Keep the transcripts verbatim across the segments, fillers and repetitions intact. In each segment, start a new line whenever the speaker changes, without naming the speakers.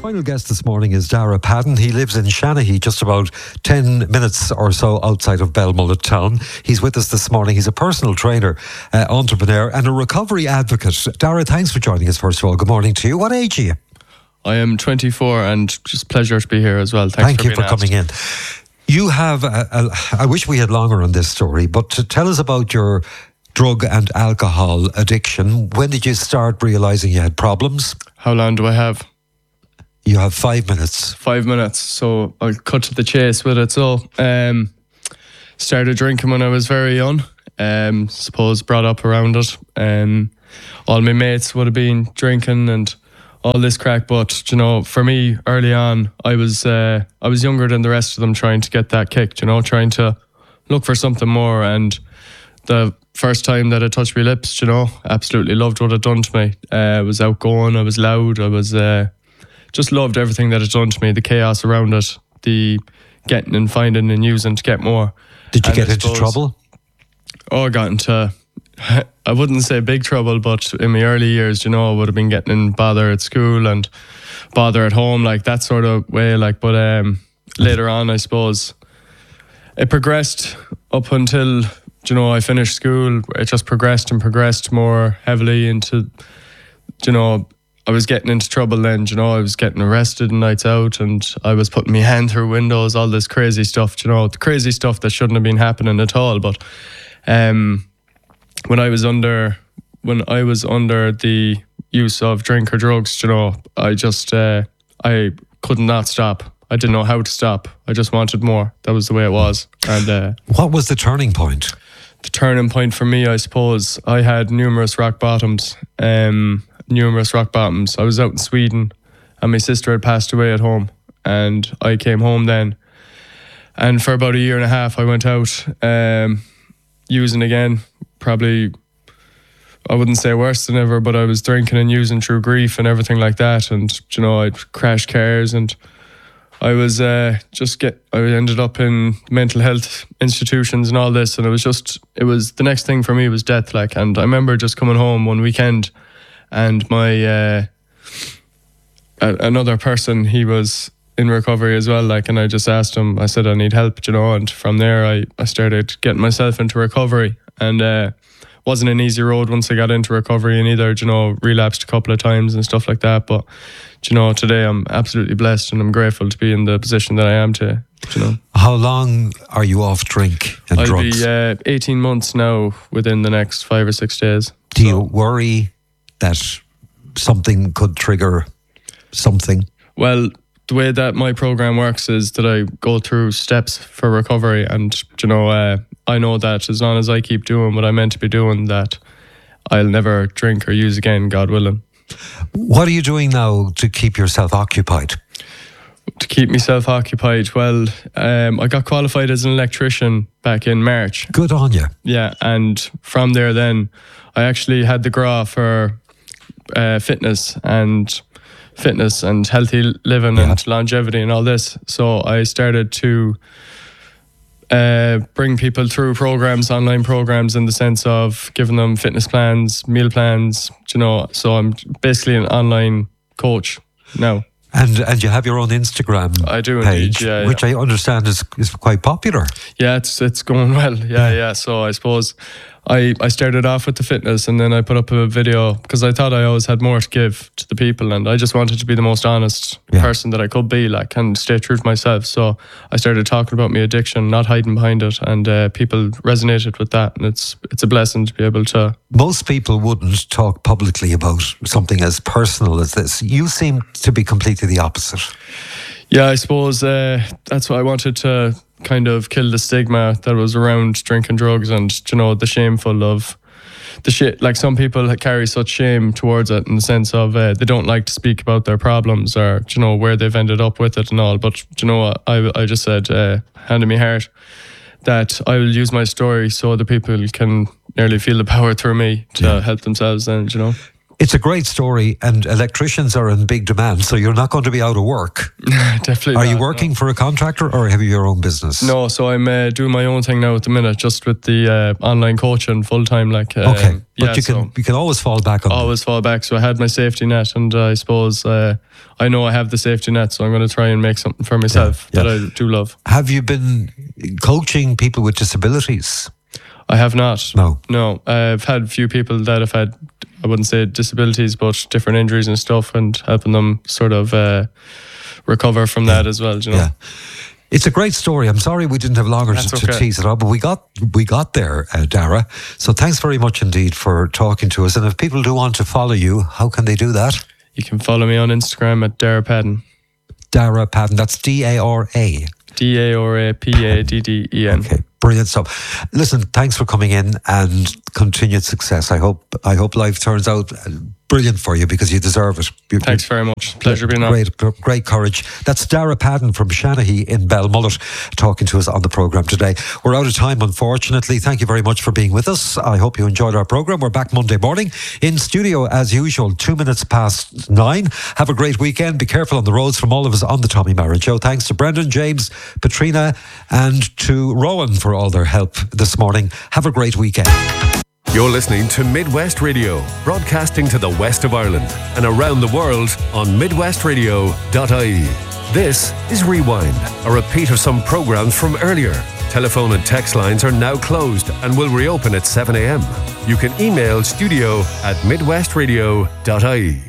final guest this morning is Dara Padden. He lives in Shanahy, just about ten minutes or so outside of Belmullet town. He's with us this morning. He's a personal trainer, uh, entrepreneur and a recovery advocate. Dara, thanks for joining us first of all. Good morning to you. What age are you?
I am twenty-four and just pleasure to be here as well. Thanks
Thank
for
you
being
for
asked.
coming in. You have, a, a, I wish we had longer on this story, but to tell us about your drug and alcohol addiction. When did you start realising you had problems?
How long do I have?
You have five minutes.
Five minutes. So I'll cut to the chase with it. So um, started drinking when I was very young. Um, suppose brought up around it. Um, all my mates would have been drinking and all this crack. But you know, for me, early on, I was uh, I was younger than the rest of them, trying to get that kick. You know, trying to look for something more. And the first time that it touched my lips, you know, absolutely loved what it done to me. Uh, I was outgoing, I was loud, I was uh, just loved everything that it done to me, the chaos around it, the getting and finding and using to get more.
Did you
and
get
I
into
suppose,
trouble?
Oh, I got into, I wouldn't say big trouble, but in my early years, you know, I would have been getting in bother at school and bother at home, like that sort of way. Like, but um, later on, I suppose, it progressed up until, you know, I finished school. It just progressed and progressed more heavily into, you know, I was getting into trouble then, you know, I was getting arrested in nights out and I was putting my hand through windows, all this crazy stuff, you know, the crazy stuff that shouldn't have been happening at all. But um, when I was under, when I was under the use of drink or drugs, you know, I just, uh, I could not stop. I didn't know how to stop. I just wanted more. That was the way it was. And uh,
what was the turning point?
The turning point for me, I suppose, I had numerous rock bottoms. Um, numerous rock bottoms. I was out in Sweden and my sister had passed away at home and I came home then. And for about a year and a half, I went out um, using again, probably, I wouldn't say worse than ever, but I was drinking and using through grief and everything like that. And, you know, I'd crash cars and I was uh, just get. I ended up in mental health institutions and all this, and it was just. It was the next thing for me was death. Like, and I remember just coming home one weekend, and my uh, a- another person, he was in recovery as well. Like, and I just asked him. I said I need help, you know. And from there, I I started getting myself into recovery, and uh, wasn't an easy road once I got into recovery, and either, you know, relapsed a couple of times and stuff like that, but. You know, today I'm absolutely blessed and I'm grateful to be in the position that I am to, you know.
How long are you off drink and
I'll
drugs?
I'll be uh, eighteen months now within the next five or six days.
Do
so.
you worry that something could trigger something?
Well, the way that my program works is that I go through steps for recovery and, you know, uh, I know that as long as I keep doing what I'm meant to be doing, that I'll never drink or use again, God willing.
What are you doing now to keep yourself occupied?
To keep myself occupied, well, um, I got qualified as an electrician back in March.
Good on you.
Yeah, and from there then, I actually had the gra for uh, fitness and fitness and healthy living yeah. and longevity and all this. So I started to uh, bring people through programs, online programs, in the sense of giving them fitness plans, meal plans, you know. So I'm basically an online coach now.
And and you have your own Instagram
I do
page,
indeed, yeah,
which
yeah.
I understand is, is quite popular.
Yeah, it's it's going well. Yeah, yeah. So I suppose I, I started off with the fitness and then I put up a video because I thought I always had more to give to the people and I just wanted to be the most honest yeah. person that I could be, like, and stay true to myself. So I started talking about my addiction, not hiding behind it, and uh, people resonated with that, and it's it's a blessing to be able to.
Most people wouldn't talk publicly about something as personal as this. You seem to be completely the opposite.
Yeah, I suppose uh, that's why I wanted to kind of kill the stigma that was around drinking drugs and, you know, the shameful of the shit. Like, some people carry such shame towards it in the sense of uh, they don't like to speak about their problems or, you know, where they've ended up with it and all. But, you know what, I, I just said, uh, hand in my heart, that I will use my story so the people can nearly feel the power through me to yeah. help themselves and, you know.
It's a great story, and electricians are in big demand, so you're not going to be out of work.
Definitely
Are
not,
you working
no.
for a contractor, or have you your own business?
No, so I'm uh, doing my own thing now at the minute, just with the uh, online coaching full time. Like, um,
okay, but
yeah,
you can
so
you can always fall back on.
Always fall back. So I had my safety net, and uh, I suppose uh, I know I have the safety net, so I'm going to try and make something for myself
yeah, yeah.
that I do love.
Have you been coaching people with disabilities?
I have not.
No.
No. I've had a few people that have had, I wouldn't say disabilities, but different injuries and stuff, and helping them sort of uh, recover from
yeah.
that as well, do you know?
Yeah. It's a great story. I'm sorry we didn't have longer to,
That's
to
okay.
tease it out, but we got we got there, uh, Dara. So thanks very much indeed for talking to us. And if people do want to follow you, how can they do that?
You can follow me on Instagram at Dara Padden.
Dara Padden. That's D A R A.
D A R A P A D D E N.
Okay, brilliant stuff. Listen, thanks for coming in, and continued success. I hope I hope life turns out brilliant for you, because you deserve it. You,
Thanks very much. Pleasure being on.
Great, great courage. That's Dara Padden from Shanahy in Belmullet talking to us on the programme today. We're out of time, unfortunately. Thank you very much for being with us. I hope you enjoyed our programme. We're back Monday morning in studio as usual, two minutes past nine. Have a great weekend. Be careful on the roads from all of us on the Tommy Marin Show. Thanks to Brendan, James, Patrina and to Rowan for all their help this morning. Have a great weekend.
You're listening to Midwest Radio, broadcasting to the west of Ireland and around the world on midwest radio dot I E. This is Rewind, a repeat of some programmes from earlier. Telephone and text lines are now closed and will reopen at seven a.m. You can email studio at midwest radio dot I E.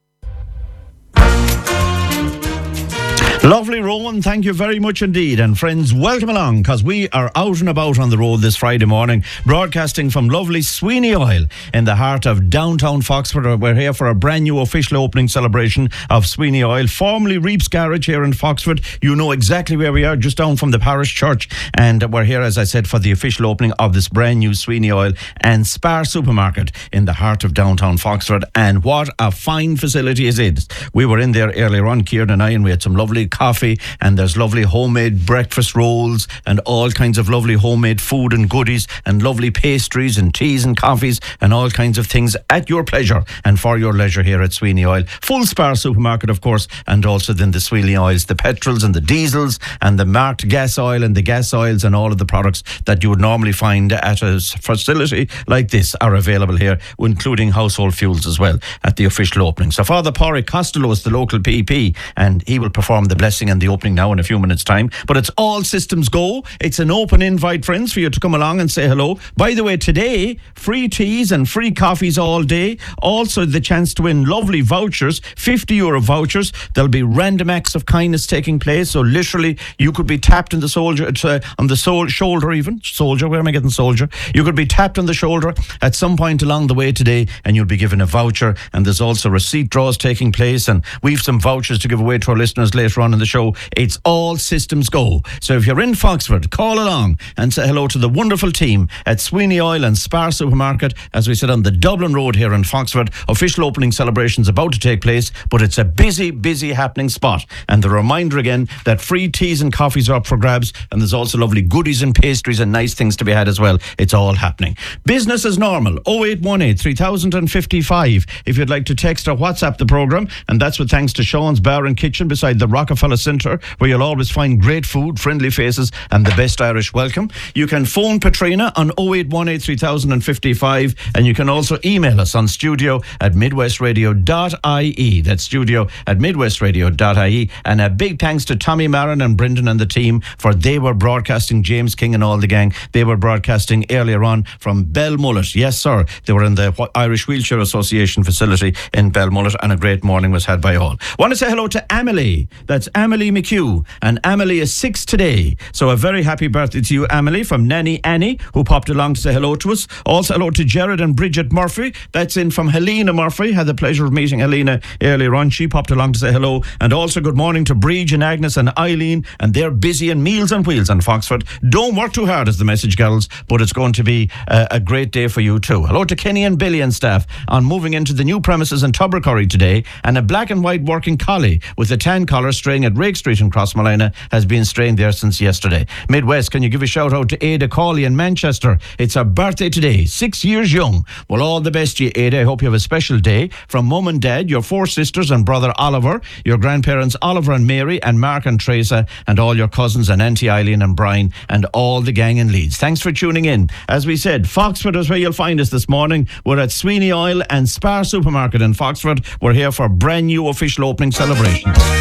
Lovely, Rowan. Thank you very much indeed. And friends, welcome along, because we are out and about on the road this Friday morning, broadcasting from lovely Sweeney Oil in the heart of downtown Foxford. We're here for a brand new official opening celebration of Sweeney Oil, formerly Reeps Garage here in Foxford. You know exactly where we are, just down from the parish church. And we're here, as I said, for the official opening of this brand new Sweeney Oil and Spar supermarket in the heart of downtown Foxford. And what a fine facility it is. We were in there earlier on, Kieran and I, and we had some lovely coffee, and there's lovely homemade breakfast rolls and all kinds of lovely homemade food and goodies and lovely pastries and teas and coffees and all kinds of things at your pleasure and for your leisure here at Sweeney Oil. Full Spar supermarket, of course, and also then the Sweeney Oils, the petrols and the diesels and the marked gas oil and the gas oils and all of the products that you would normally find at a facility like this are available here, including household fuels as well at the official opening. So Father Porrick Costello is the local P P, and he will perform the blessing and the opening now in a few minutes' time. But it's all systems go. It's an open invite, friends, for you to come along and say hello. By the way, today, free teas and free coffees all day. Also, the chance to win lovely vouchers, fifty euro vouchers. There'll be random acts of kindness taking place. So literally, you could be tapped in the soldier, uh, on the soul, shoulder even. Soldier, where am I getting soldier? You could be tapped on the shoulder at some point along the way today, and you'll be given a voucher. And there's also receipt draws taking place, and we've some vouchers to give away to our listeners later on in the show. It's all systems go. So if you're in Foxford, call along and say hello to the wonderful team at Sweeney Oil and Spar Supermarket, as we said, on the Dublin Road here in Foxford. Official opening celebrations about to take place, but it's a busy, busy happening spot. And the reminder again that free teas and coffees are up for grabs, and there's also lovely goodies and pastries and nice things to be had as well. It's all happening. Business as normal, oh eight one eight, three thousand fifty-five if you'd like to text or WhatsApp the programme, and that's with thanks to Sean's Bar and Kitchen beside the Rockefeller Centre, where you'll always find great food, friendly faces and the best Irish welcome. You can phone Patrina on oh eight one eight, three thousand fifty-five, and you can also email us on studio at midwest radio dot I E. That's studio at midwest radio dot I E. And a big thanks to Tommy Marin and Brendan and the team, for they were broadcasting, James King and all the gang, they were broadcasting earlier on from Belmullet. Yes, sir. They were in the Irish Wheelchair Association facility in Belmullet, and a great morning was had by all. Want to say hello to Amelie. That's Amelie McHugh, and Amelie is six today. So a very happy birthday to you, Amelie, from Nanny Annie, who popped along to say hello to us. Also hello to Jared and Bridget Murphy. That's in from Helena Murphy. Had the pleasure of meeting Helena earlier on. She popped along to say hello. And also good morning to Bridge and Agnes and Eileen, and they're busy in Meals on Wheels in Foxford. Don't work too hard, as the message, girls, but it's going to be a, a great day for you too. Hello to Kenny and Billy and staff on moving into the new premises in Tubbercurry today, and a black and white working collie with a tan collar straight string at Rake Street in Crossmolina has been strained there since yesterday. Midwest, can you give a shout out to Ada Cawley in Manchester? It's her birthday today, six years young. Well, all the best to you, Ada. I hope you have a special day. From Mum and Dad, your four sisters and brother Oliver, your grandparents Oliver and Mary, and Mark and Teresa, and all your cousins and Auntie Eileen and Brian, and all the gang in Leeds. Thanks for tuning in. As we said, Foxford is where you'll find us this morning. We're at Sweeney Oil and Spar Supermarket in Foxford. We're here for brand new official opening celebrations.